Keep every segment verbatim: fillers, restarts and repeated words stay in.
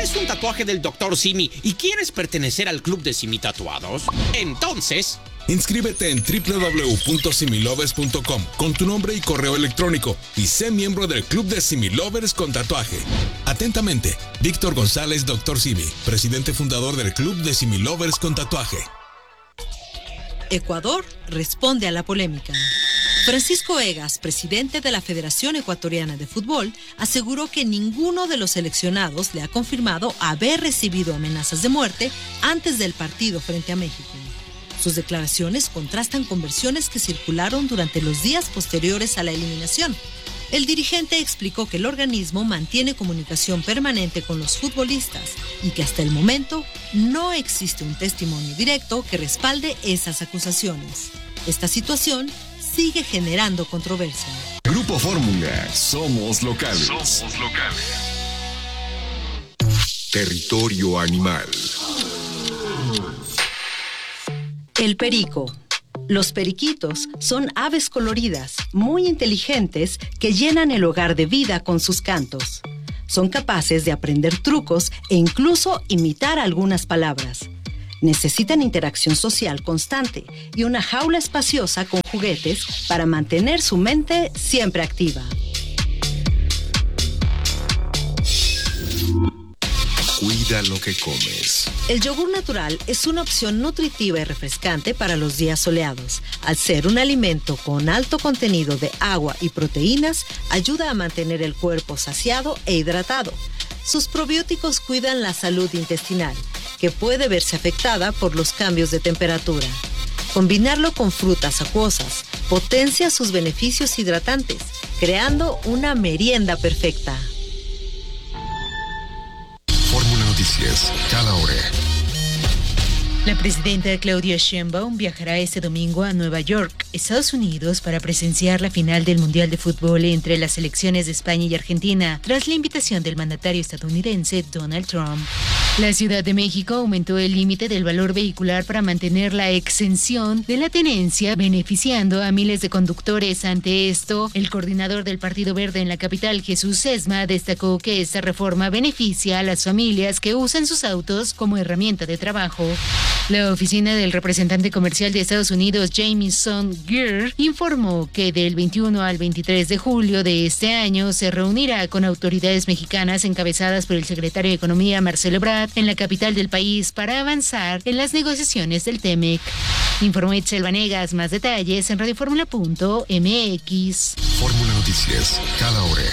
¿Tienes un tatuaje del doctor Simi y quieres pertenecer al club de Simi Tatuados? Entonces... inscríbete en doble u doble u doble u punto similovers punto com con tu nombre y correo electrónico y sé miembro del club de Similovers con tatuaje. Atentamente, Víctor González, doctor Simi, presidente fundador del club de Similovers con tatuaje. Ecuador responde a la polémica. Francisco Egas, presidente de la Federación Ecuatoriana de Fútbol, aseguró que ninguno de los seleccionados le ha confirmado haber recibido amenazas de muerte antes del partido frente a México. Sus declaraciones contrastan con versiones que circularon durante los días posteriores a la eliminación. El dirigente explicó que el organismo mantiene comunicación permanente con los futbolistas y que hasta el momento no existe un testimonio directo que respalde esas acusaciones. Esta situación sigue generando controversia. Grupo Fórmula, somos locales. Somos locales. Territorio animal. El perico. Los periquitos son aves coloridas, muy inteligentes, que llenan el hogar de vida con sus cantos. Son capaces de aprender trucos e incluso imitar algunas palabras. Necesitan interacción social constante y una jaula espaciosa con juguetes para mantener su mente siempre activa. Cuida lo que comes. El yogur natural es una opción nutritiva y refrescante para los días soleados. Al ser un alimento con alto contenido de agua y proteínas, ayuda a mantener el cuerpo saciado e hidratado. Sus probióticos cuidan la salud intestinal, que puede verse afectada por los cambios de temperatura. Combinarlo con frutas acuosas potencia sus beneficios hidratantes, creando una merienda perfecta. Fórmula Noticias, cada hora. La presidenta Claudia Sheinbaum viajará este domingo a Nueva York, Estados Unidos, para presenciar la final del Mundial de Fútbol entre las selecciones de España y Argentina, tras la invitación del mandatario estadounidense Donald Trump. La Ciudad de México aumentó el límite del valor vehicular para mantener la exención de la tenencia, beneficiando a miles de conductores. Ante esto, el coordinador del Partido Verde en la capital, Jesús Sesma, destacó que esta reforma beneficia a las familias que usan sus autos como herramienta de trabajo. La oficina del representante comercial de Estados Unidos, Jamieson Greer, informó que del veintiuno al veintitrés de julio de este año se reunirá con autoridades mexicanas encabezadas por el secretario de Economía, Marcelo Ebrard, en la capital del país para avanzar en las negociaciones del T-M E C. Informó Itzel Vanegas. Más detalles en radioformula punto m x. Fórmula Noticias, cada hora.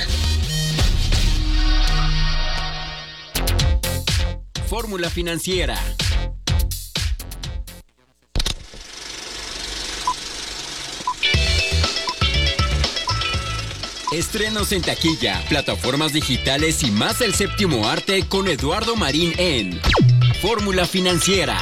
Fórmula Financiera. Estrenos en taquilla, plataformas digitales y más del séptimo arte con Eduardo Marín en Fórmula Financiera.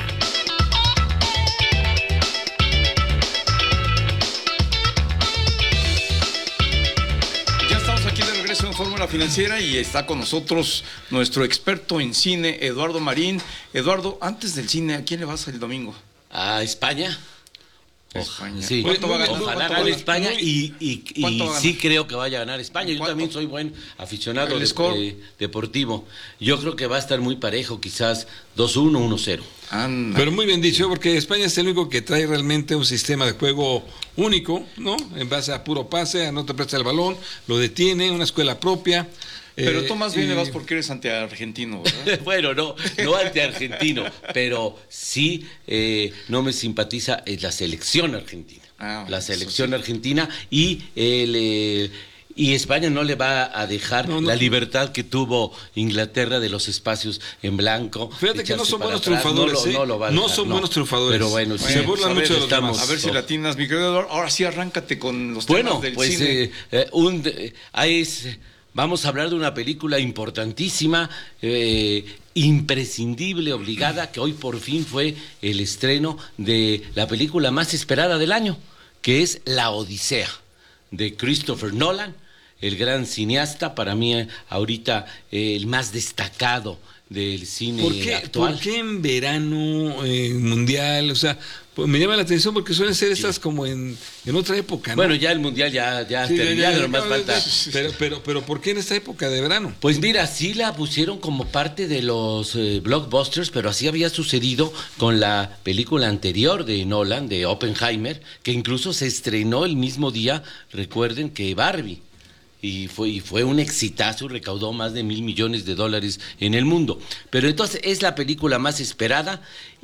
Ya estamos aquí de regreso en Fórmula Financiera y está con nosotros nuestro experto en cine, Eduardo Marín. Eduardo, antes del cine, ¿a quién le vas el domingo? A España. España. Sí. ¿Cuánto va a ganar? Ojalá gane España y, y, y sí creo que vaya a ganar España. Yo también soy buen aficionado de, de, deportivo. Yo creo que va a estar muy parejo, quizás dos uno, uno cero. Anda. Pero muy bien dicho, porque España es el único que trae realmente un sistema de juego único, ¿no? En base a puro pase, no te presta el balón, lo detiene, una escuela propia. Pero tú eh, más bien y... le vas porque eres antiargentino, ¿verdad? Bueno, no, no antiargentino, pero sí eh, no me simpatiza eh, la selección argentina. Ah, la selección sí. argentina y el... Eh, Y España no le va a dejar no, no. la libertad que tuvo Inglaterra de los espacios en blanco. Fíjate que no son buenos atrás. triunfadores, no, lo, ¿eh? no, lo va a dejar, no son no. buenos triunfadores. Pero bueno, sí, se burlan mucho de los demás. A ver si latinas, mi querido Eduardo. Ahora sí, arráncate con los bueno, temas del pues, cine. Eh, eh, un, eh, es, vamos a hablar de una película importantísima, eh, imprescindible, obligada, que hoy por fin fue el estreno de la película más esperada del año, que es La Odisea, de Christopher Nolan, el gran cineasta, para mí ahorita eh, el más destacado del cine ¿Por qué, actual. ¿Por qué en verano eh, mundial? O sea, Pues me llama la atención porque suelen ser estas sí. como en, en otra época, ¿no? Bueno, ya el mundial ya, ya sí, terminado, ya, ya, nomás ya, falta. Pero, pero, pero ¿por qué en esta época de verano? Pues mira, sí la pusieron como parte de los eh, blockbusters, pero así había sucedido con la película anterior de Nolan, de Oppenheimer, que incluso se estrenó el mismo día, recuerden, que Barbie. Y fue, y fue un exitazo, recaudó más de mil millones de dólares en el mundo. Pero entonces es la película más esperada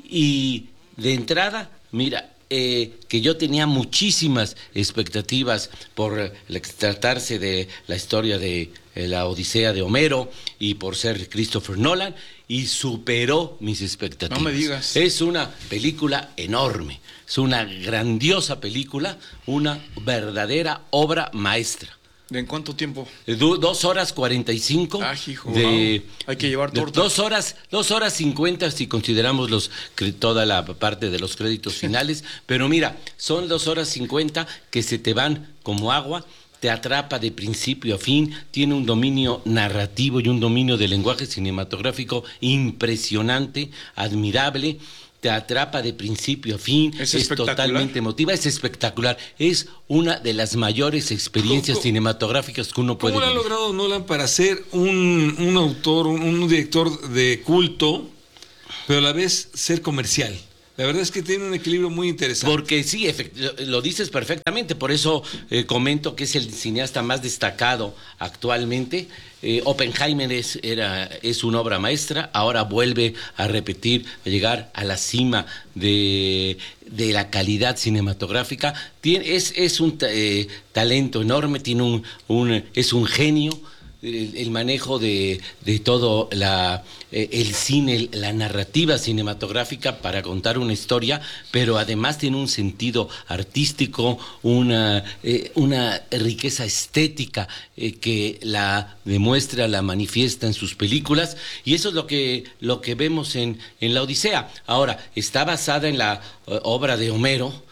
y de entrada, mira, eh, que yo tenía muchísimas expectativas por eh, tratarse de la historia de eh, la Odisea de Homero y por ser Christopher Nolan, y superó mis expectativas. No me digas. Es una película enorme, es una grandiosa película, una verdadera obra maestra. ¿De en cuánto tiempo? Do, dos horas cuarenta y cinco. Ah, hijo, de, wow. Hay que llevar torta. Dos horas, dos horas cincuenta si consideramos los toda la parte de los créditos finales. Pero mira, son dos horas cincuenta que se te van como agua. Te atrapa de principio a fin, tiene un dominio narrativo y un dominio del lenguaje cinematográfico impresionante, admirable. Te atrapa de principio a fin, es, es totalmente emotiva, es espectacular, es una de las mayores experiencias ¿Cómo, cinematográficas que uno puede vivir? ¿Cómo lo ha logrado Nolan para ser un, un autor, un, un director de culto, pero a la vez ser comercial? La verdad es que tiene un equilibrio muy interesante. Porque sí, lo dices perfectamente, por eso eh, comento que es el cineasta más destacado actualmente. Eh, Oppenheimer es, era, es una obra maestra, ahora vuelve a repetir, a llegar a la cima de, de la calidad cinematográfica. Tiene, es, es un eh, talento enorme, tiene un, un, es un genio. El, el manejo de, de todo la, eh, el cine, la narrativa cinematográfica para contar una historia, pero además tiene un sentido artístico, una, eh, una riqueza estética eh, que la demuestra, la manifiesta en sus películas, y eso es lo que, lo que vemos en, en La Odisea. Ahora, está basada en la uh, obra de Homero,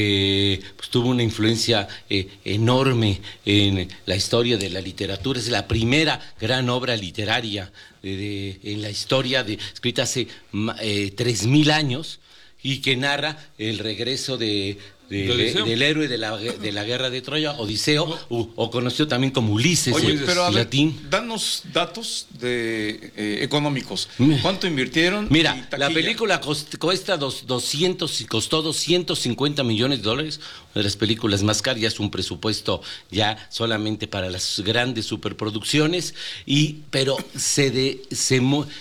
que pues, tuvo una influencia eh, enorme en la historia de la literatura. Es la primera gran obra literaria de, de, en la historia, de, escrita hace eh, tres mil años, y que narra el regreso de, de, de, del héroe de la, de la guerra de Troya, Odiseo, o, o conocido también como Ulises, Oye, en pero a ver, latín. Danos datos de eh, económicos. ¿Cuánto invirtieron? Mira, la película cost, cuesta dos, doscientos y costó doscientos cincuenta millones de dólares, una de las películas más caras, ya es un presupuesto ya solamente para las grandes superproducciones, y pero se de se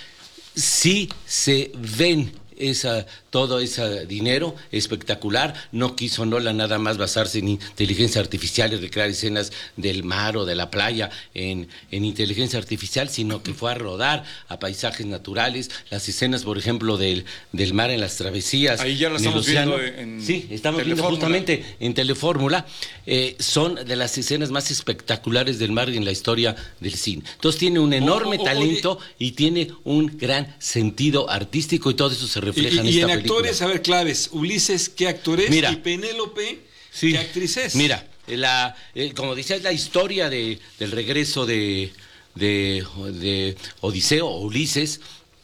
sí se ven esa, todo ese dinero espectacular. No quiso Nolan nada más basarse en inteligencia artificial y recrear escenas del mar o de la playa en, en inteligencia artificial, sino que fue a rodar a paisajes naturales, las escenas, por ejemplo, del, del mar en las travesías. Ahí ya la estamos viendo en Sí, estamos viendo justamente en Telefórmula. Eh, son de las escenas más espectaculares del mar en la historia del cine. Entonces tiene un enorme oh, oh, oh, talento oye. y tiene un gran sentido artístico, y todo eso se refleja y, en y esta en película. Actores, a ver, claves. Ulises, ¿qué actor es? Mira, y Penélope, sí, ¿qué actriz es? Mira, la, eh, como decía, es la historia de, del regreso de, de, de Odiseo o Ulises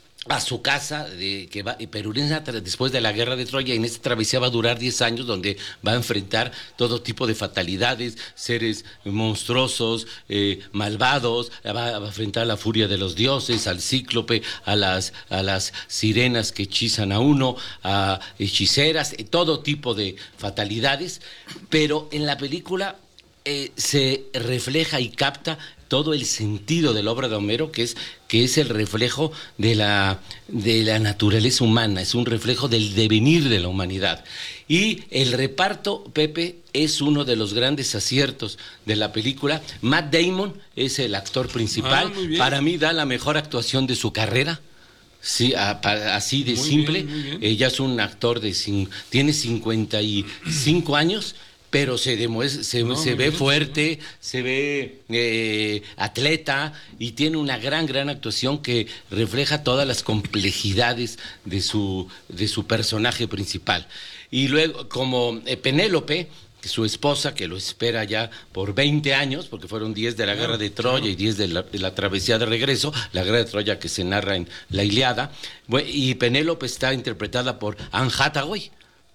a su casa, de, que va, pero después de la guerra de Troya, en esta travesía va a durar diez años, donde va a enfrentar todo tipo de fatalidades, seres monstruosos, eh, malvados, va a enfrentar la furia de los dioses, al cíclope, a las, a las sirenas que hechizan a uno, a hechiceras, todo tipo de fatalidades, pero en la película eh, se refleja y capta todo el sentido de la obra de Homero, que es que es el reflejo de la de la naturaleza humana, es un reflejo del devenir de la humanidad. Y el reparto, Pepe, es uno de los grandes aciertos de la película. Matt Damon es el actor principal. Ah, para mí da la mejor actuación de su carrera. Sí, a, pa, así de muy simple. Bien, Ella es un actor de tiene cincuenta y cinco años. Pero se demuestra, se, no, se ve fuerte, se ve eh, atleta, y tiene una gran, gran actuación que refleja todas las complejidades de su, de su personaje principal. Y luego, como eh, Penélope, su esposa, que lo espera ya por veinte años, porque fueron diez de la claro, guerra de Troya claro. y diez de la, de la travesía de regreso, la guerra de Troya que se narra en la Ilíada, y Penélope está interpretada por Anne Hathaway,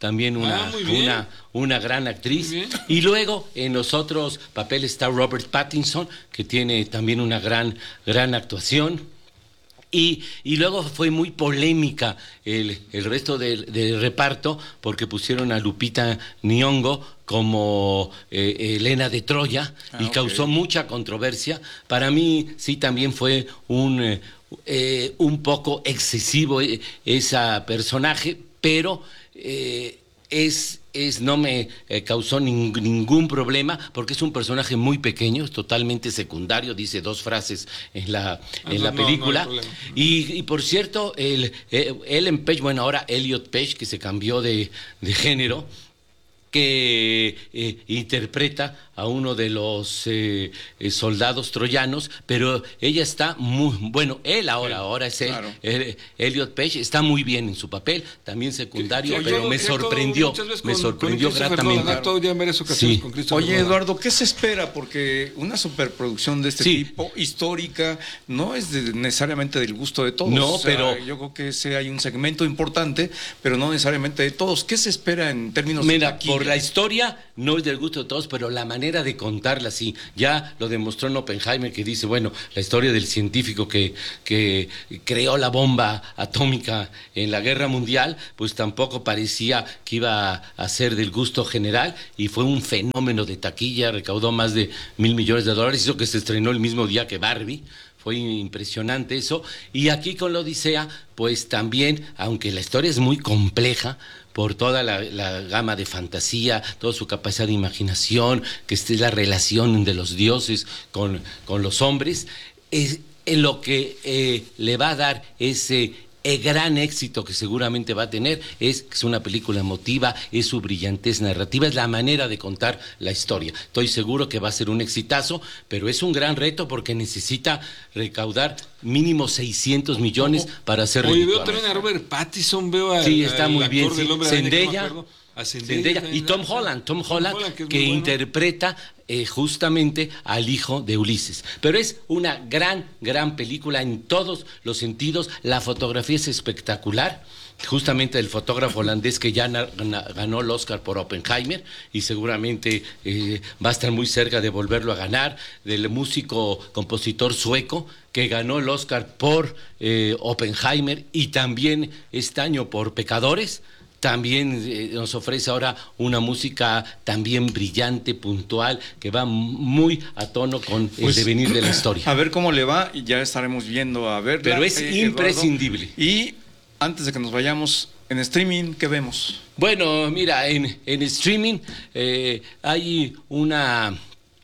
también una, Ah, muy bien. una, una gran actriz. Muy bien. Y luego en los otros papeles está Robert Pattinson, que tiene también una gran, gran actuación. Y, y luego fue muy polémica el, el resto del, del reparto porque pusieron a Lupita Nyong'o como eh, Helena de Troya Ah, y ok. causó mucha controversia. Para mí sí también fue un, eh, eh, un poco excesivo eh, ese personaje, pero eh, es... Es, no me eh, causó ning- ningún problema porque es un personaje muy pequeño, es totalmente secundario, dice dos frases en la, Ah, en no, la no, no hay película. problema. y, y por cierto, el, eh, Ellen Page, bueno, ahora Elliot Page, que se cambió de, de género, que eh, interpreta a uno de los eh, eh, soldados troyanos, pero ella está muy, bueno, él ahora, ahora es él, Claro. eh, Elliot Page, está muy bien en su papel, también secundario, Que- que pero actuado- me que actuado sorprendió, muchas veces me con- sorprendió con Christopher gratamente. Nolan, ha actuado ya en varias ocasiones Sí. con Christopher Oye, Nolan. Eduardo, ¿qué se espera? Porque una superproducción de este Sí. tipo, histórica, no es de- necesariamente del gusto de todos. No, O sea, pero- yo creo que ese hay un segmento importante, pero no necesariamente de todos. ¿Qué se espera en términos de Mira, taquilla? por la historia no es del gusto de todos, pero la manera de contarla sí. Ya lo demostró en Oppenheimer, que dice, bueno, la historia del científico que, que creó la bomba atómica en la guerra mundial, pues tampoco parecía que iba a ser del gusto general y fue un fenómeno de taquilla, recaudó más de mil millones de dólares, hizo que se estrenó el mismo día que Barbie. Fue impresionante eso. Y aquí con la Odisea, pues también, aunque la historia es muy compleja, por toda la, la gama de fantasía, toda su capacidad de imaginación, que es la relación de los dioses con, con los hombres, es, en lo que eh, le va a dar ese el gran éxito que seguramente va a tener es que es una película emotiva, es su brillantez narrativa, es la manera de contar la historia. Estoy seguro que va a ser un exitazo, pero es un gran reto porque necesita recaudar mínimo seiscientos millones para hacer Oye, veo redituable. también a Robert Pattinson, veo a Sí, está al muy actor bien. del Sí. Hombre Araña, que no me Zendaya, acuerdo. A Zendaya y Tom Holland, Tom Holland, que, es que muy bueno. interpreta eh, justamente al hijo de Ulises. Pero es una gran, gran película en todos los sentidos. La fotografía es espectacular. Justamente el fotógrafo holandés que ya na- na- ganó el Oscar por Oppenheimer y seguramente eh, va a estar muy cerca de volverlo a ganar, del músico compositor sueco que ganó el Oscar por eh, Oppenheimer y también este año por Pecadores. También eh, nos ofrece ahora una música también brillante, puntual, que va muy a tono con Pues, el devenir de la historia. A ver cómo le va y ya estaremos viendo a ver. Pero es imprescindible. Y antes de que nos vayamos, en streaming, ¿qué vemos? Bueno, mira, en, en streaming eh, hay una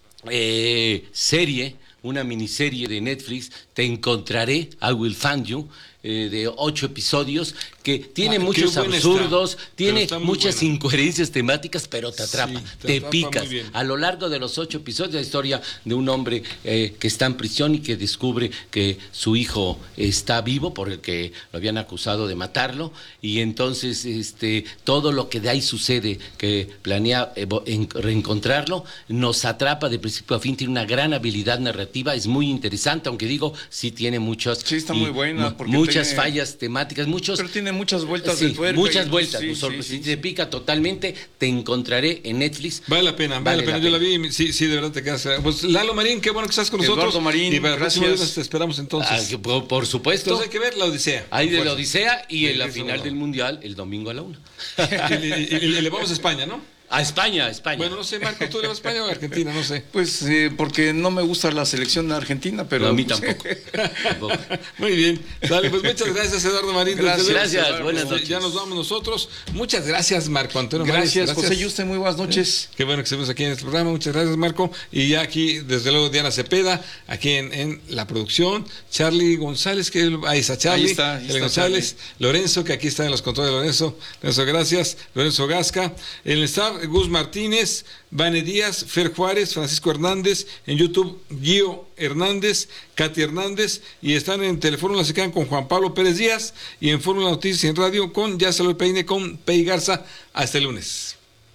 eh, serie, una miniserie de Netflix, Te Encontraré, I Will Find You, eh, de ocho episodios, que tiene Ah, qué muchos buena absurdos, está, tiene pero está muy muchas buena. incoherencias temáticas, pero te atrapa, Sí, te te, atrapa picas. muy bien. A lo largo de los ocho episodios, la historia de un hombre eh, que está en prisión y que descubre que su hijo está vivo, por el que lo habían acusado de matarlo, y entonces este, todo lo que de ahí sucede, que planea eh, vo- en- reencontrarlo, nos atrapa de principio a fin, tiene una gran habilidad narrativa, es muy interesante, aunque digo, sí tiene muchos... Sí, está y muy buena, mu- porque muchas tiene- fallas temáticas, muchos... Pero tiene muchas vueltas Sí, de tuerca. muchas y- vueltas, sí, pues, sí, si sí, te sí. pica totalmente, te encontraré en Netflix. Vale la pena, vale, la pena. Yo la vi, sí, sí, de verdad te quedas. Pues Lalo Marín, qué bueno que estás con Eduardo nosotros. Marín, y para el próximo gracias. viernes te esperamos entonces. Ah, que por, por supuesto. Entonces hay que ver la Odisea. Hay de la Fuerza. Odisea y en la Eso, final no. del Mundial el domingo a la una. Y, y- y- y le vamos a España, ¿no? A España, a España. Bueno, no sé, Marco, ¿tú le vas a España o a Argentina? No sé. Pues eh, porque no me gusta la selección argentina, pero... No, a mí pues, tampoco. tampoco. Muy bien. Dale, pues muchas gracias, Eduardo Marín. Gracias, Desde luego, gracias, pues, buenas este, noches. Ya nos vamos nosotros. Muchas gracias, Marco Antonio Mares. Gracias, José Yuste, muy buenas noches. Qué bueno que estemos aquí en este programa. Muchas gracias, Marco. Y ya aquí, desde luego, Diana Cepeda, aquí en, en la producción. Charlie González, que ahí está Charlie. Ahí está, ahí Charlie está González. Lorenzo, que aquí está en los controles de Lorenzo. Lorenzo, gracias. Lorenzo Gasca. En el Star, Gus Martínez, Vane Díaz, Fer Juárez, Francisco Hernández. En YouTube, Gio Hernández, Katy Hernández. Y están en Telefórmula, se quedan con Juan Pablo Pérez Díaz. Y en Fórmula Noticias y en Radio con Ya Salo el Peine, con Pei Garza. Hasta el lunes.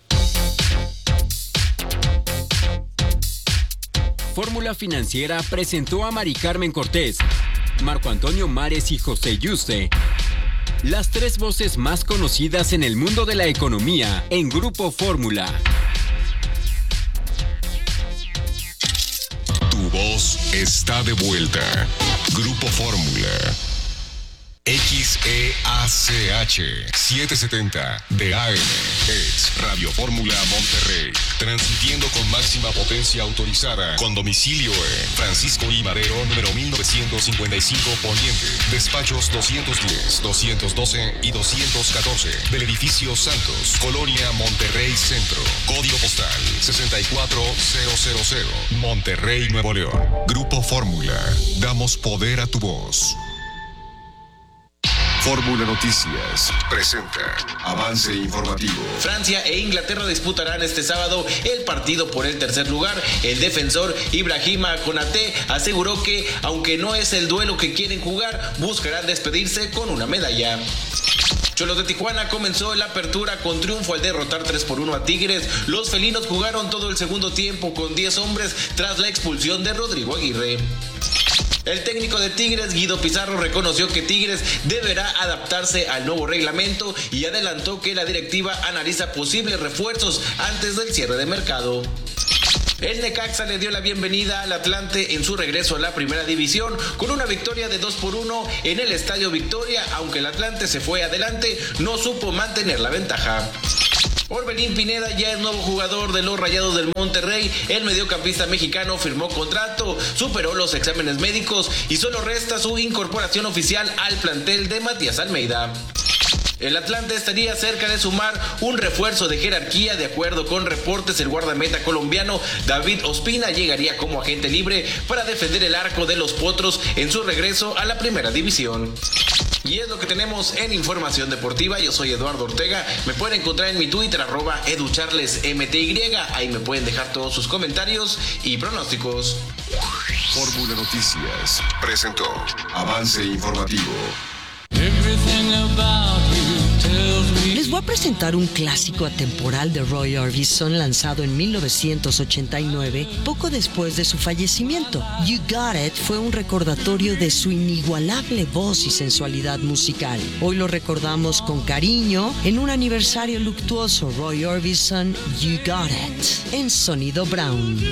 Fórmula Financiera presentó a Mari Carmen Cortés, Marco Antonio Mares y José Yuste. Las tres voces más conocidas en el mundo de la economía en Grupo Fórmula. Tu voz está de vuelta. Grupo Fórmula. X E A C H setecientos setenta de A M es Radio Fórmula Monterrey, transmitiendo con máxima potencia autorizada, con domicilio en Francisco I. Madero, número mil novecientos cincuenta y cinco Poniente, despachos doscientos diez, doscientos doce y doscientos catorce, del edificio Santos, Colonia Monterrey Centro, código postal sesenta y cuatro mil, Monterrey, Nuevo León. Grupo Fórmula, damos poder a tu voz. Fórmula Noticias presenta avance informativo. Francia e Inglaterra disputarán este sábado el partido por el tercer lugar. El defensor Ibrahima Konaté aseguró que, aunque no es el duelo que quieren jugar, buscarán despedirse con una medalla. Cholos de Tijuana comenzó la apertura con triunfo al derrotar tres por uno a Tigres. Los felinos jugaron todo el segundo tiempo con diez hombres tras la expulsión de Rodrigo Aguirre. El técnico de Tigres, Guido Pizarro, reconoció que Tigres deberá adaptarse al nuevo reglamento y adelantó que la directiva analiza posibles refuerzos antes del cierre de mercado. El Necaxa le dio la bienvenida al Atlante en su regreso a la primera división con una victoria de dos por uno en el Estadio Victoria. Aunque el Atlante se fue adelante, no supo mantener la ventaja. Orbelín Pineda ya es nuevo jugador de los Rayados del Monterrey. El mediocampista mexicano firmó contrato, superó los exámenes médicos y solo resta su incorporación oficial al plantel de Matías Almeida. El Atlante estaría cerca de sumar un refuerzo de jerarquía. De acuerdo con reportes, el guardameta colombiano David Ospina llegaría como agente libre para defender el arco de los Potros en su regreso a la primera división. Y es lo que tenemos en Información Deportiva. Yo soy Eduardo Ortega. Me pueden encontrar en mi Twitter, arroba educharlesmty. Ahí me pueden dejar todos sus comentarios y pronósticos. Fórmula Noticias presentó avance informativo. Les voy a presentar un clásico atemporal de Roy Orbison lanzado en mil novecientos ochenta y nueve, poco después de su fallecimiento. You Got It fue un recordatorio de su inigualable voz y sensualidad musical. Hoy lo recordamos con cariño en un aniversario luctuoso. Roy Orbison, You Got It, en Sonido Brown.